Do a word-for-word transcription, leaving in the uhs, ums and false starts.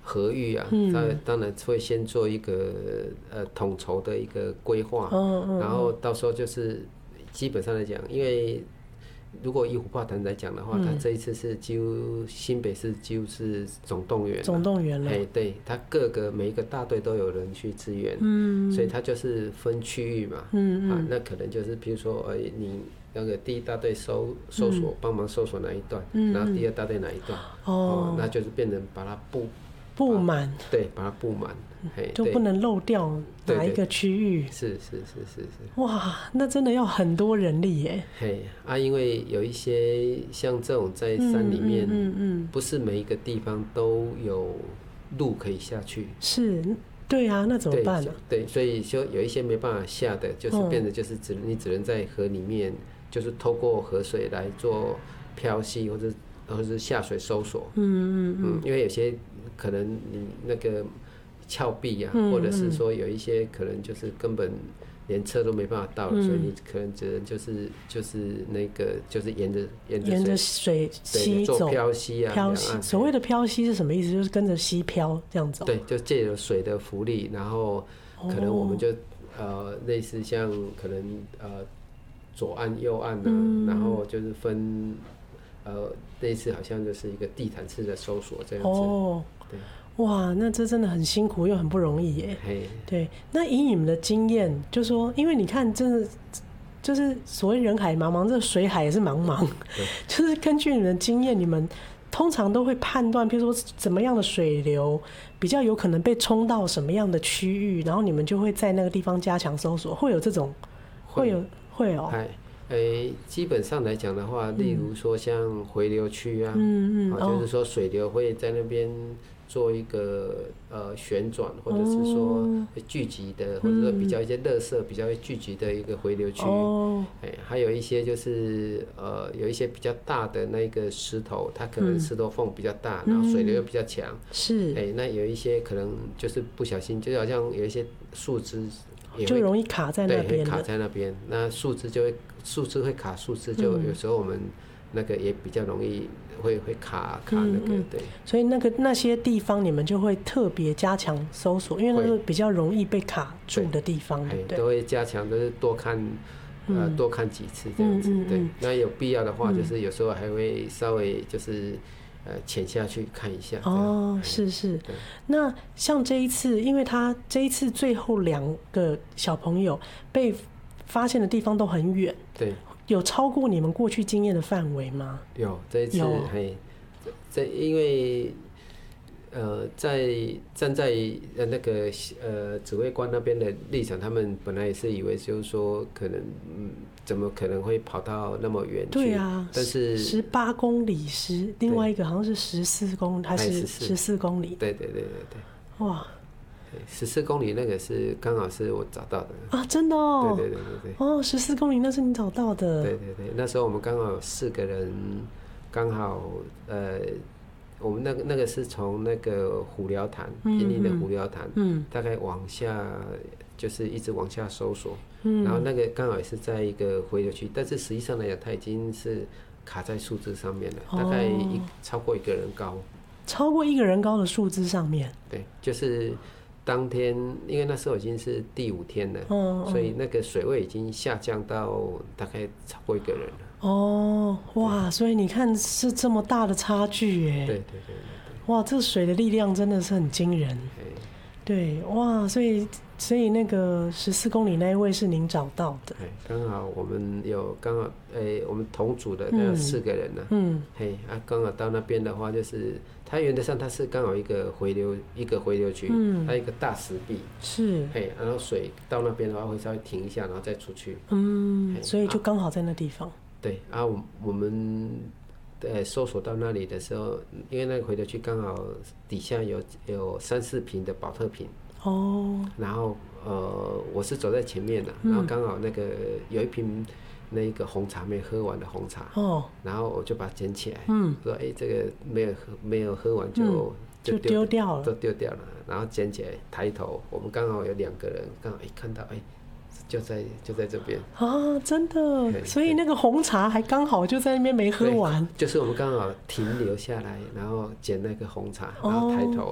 河域啊， 嗯当当然会先做一个呃统筹的一个规划， 嗯嗯然后到时候就是基本上来讲，因为如果以虎豹潭来讲的话，它这一次是几乎新北市几乎是总动员， 总动员了， 哎，对，它各个每一个大队都有人去支援，嗯，所以它就是分区域嘛，嗯嗯，啊，那可能就是比如说，呃，你那个第一大队搜搜索，帮忙搜索哪一段，嗯，然后第二大队哪一段，哦，那就是变成把它布布满， 对，把它布满， 就不能漏掉哪一个区域。 是是是是是。 哇，那真的要很多人力耶。 嘿啊，因为有一些像这种在山里面， 嗯嗯嗯， 不是每一个地方都有路可以下去。 是，对啊，那怎么办呢？ 对，所以就有一些没办法下的，就是变得就是只你只能在河里面，就是透过河水来做漂溪或者或者是下水搜索。嗯嗯嗯，因为有些可能你那个峭壁啊，或者是说有一些可能就是根本连车都没办法到了，所以你可能只能就是就是那个就是沿着沿着沿着水溪走， 做漂溪啊， 漂溪。所谓的漂溪是什么意思？就是跟着溪漂这样走。 对，就借着水的浮力，然后可能我们就、哦、呃类似像可能呃左岸右岸啊，嗯、然后就是分呃类似好像就是一个地毯式的搜索这样子。哦，对。 哇，那这真的很辛苦又很不容易耶。对，那以你们的经验，就说，因为你看，真的就是所谓人海茫茫，这水海也是茫茫。就是根据你们的经验，你们通常都会判断，比如说怎么样的水流比较有可能被冲到什么样的区域，然后你们就会在那个地方加强搜索，会有这种，会有会哦。 诶、欸，基本上来讲的话，例如说像回流区啊，嗯嗯，啊，就是说水流会在那边做一个呃旋转，或者是说聚集的，或者说比较一些垃圾比较会聚集的一个回流区。哦，哎、欸，还有一些就是呃有一些比较大的那个石头，它可能石头缝比较大，然后水流又比较强。是，哎、欸，那有一些可能就是不小心，就好像有一些树枝。 就容易卡在那边， 卡在那边，那树枝就会树枝会卡树枝，就有时候我们那个也比较容易会会卡卡那个，对。 所以那个那些地方你们就会特别加强搜索，因为那个比较容易被卡住的地方，对不对？ 都会加强，就是多看呃多看几次这样子，对。那有必要的话，就是有时候还会稍微就是。呃，潜下去看一下。 哦，是是。那像这一次，因为他这一次最后两个小朋友被发现的地方都很远， 对， 有超过你们过去经验的范围吗？ 有，这一次，嘿，这因为呃，在站在呃那个呃指挥官那边的立场，他们本来也是以为就是说可能嗯。怎么可能会跑到那么远去？ 对啊， 但是十八公里十，另外一个好像是十四公里，还是十四公里？ 对对对对对。 哇， 十四公里那个是刚好是我找到的啊，真的哦。 对对对对对。 哦，十四公里那是你找到的。 对对对，那时候我们刚好有四个人，刚好呃，我们那个那个是从那个虎寮潭，印尼的虎寮潭，嗯，大概往下就是一直往下搜索。然后那个刚好也是在一个回流区，但是实际上来讲，它已经是卡在树枝上面了，哦、大概一超过一个人高， 超过一个人高的树枝上面。 对，就是当天，因为那时候已经是第五天了，哦、所以那个水位已经下降到大概超过一个人了。 哦，哇，所以你看是这么大的差距耶！ 对对对对对。 哇，这水的力量真的是很惊人。对，哇，所以所以那个十四公里那一位是您找到的， 刚好我们有刚好诶、欸，我们同组的那四个人呢、啊，嗯，嘿啊，刚好到那边的话，就是它原则上它是刚好一个回流一个回流区，嗯，它一个大石壁是，嘿，然后水到那边的话会稍微停一下，然后再出去， 嗯，所以就刚好在那地方， 啊对啊，我我们。呃，搜索到那里的时候，因为那个回流区刚好底下有有三四瓶的保特瓶哦，然后呃，我是走在前面的，嗯、然后刚好那个有一瓶那个红茶没喝完的红茶哦，然后我就把它捡起来，嗯，说哎、欸，这个没有喝没有喝完就、嗯、 就丢掉了， 都丢掉了，然后捡起来抬头，我们刚好有两个人，刚好一、欸、看到哎。欸就在就在这边啊，真的，所以那个红茶还刚好就在那边没喝完。 就是我们刚好停留下来，然后捡那个红茶，然后抬头，